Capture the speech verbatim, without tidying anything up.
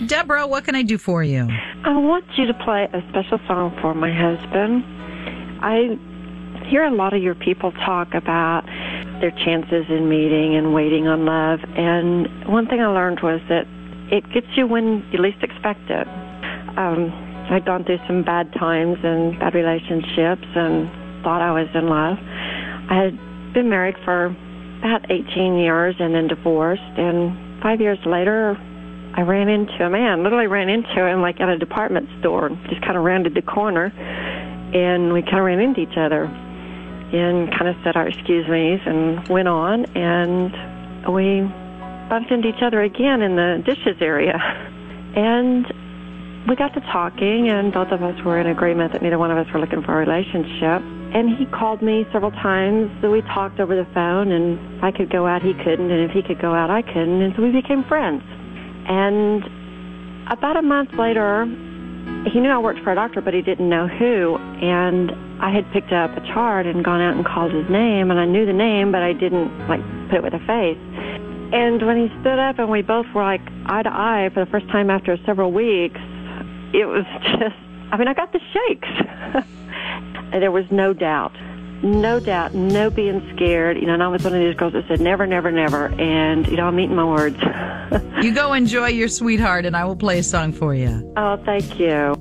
Deborah, what can I do for you? I want you to play a special song for my husband. I hear a lot of your people talk about their chances in meeting and waiting on love, and one thing I learned was that it gets you when you least expect it. Um, I'd gone through some bad times and bad relationships and thought I was in love. I had been married for about eighteen years and then divorced, and five years later, I ran into a man, literally ran into him like at a department store, just kind of rounded the corner, and we kind of ran into each other and kind of said our excuse me's and went on, and we bumped into each other again in the dishes area. And we got to talking, and both of us were in agreement that neither one of us were looking for a relationship. And he called me several times, so we talked over the phone, and if I could go out, he couldn't, and if he could go out, I couldn't, and so we became friends. And about a month later, he knew I worked for a doctor, but he didn't know who, and I had picked up a chart and gone out and called his name, and I knew the name, but I didn't, like, put it with a face. And when he stood up and we both were, like, eye to eye for the first time after several weeks, it was just, I mean, I got the shakes. There was no doubt, no doubt, no being scared. You know, and I was one of these girls that said never, never, never. And, you know, I'm eating my words. You go enjoy your sweetheart, and I will play a song for you. Oh, thank you.